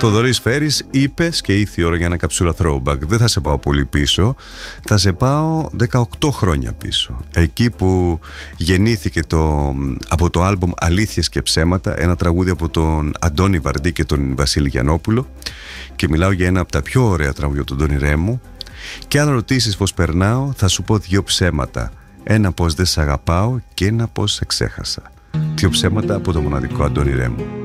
Θοδωρής Φέρης, είπες και ήρθε η ώρα για ένα καψούρα throwback. Δεν θα σε πάω πολύ πίσω, θα σε πάω 18 χρόνια πίσω. Εκεί που γεννήθηκε από το άλμπομ Αλήθειες και Ψέματα, ένα τραγούδι από τον Αντώνη Βαρντή και τον Βασίλη Γιαννόπουλο. Και μιλάω για ένα από τα πιο ωραία τραγούδια του Αντώνη Ρέμου. Και αν ρωτήσεις πως περνάω, θα σου πω δύο ψέματα. Ένα πως δεν σ' αγαπάω και ένα πως σε ξέχασα. Δύο ψέματα από το μοναδικό Αντώνη Ρέμου.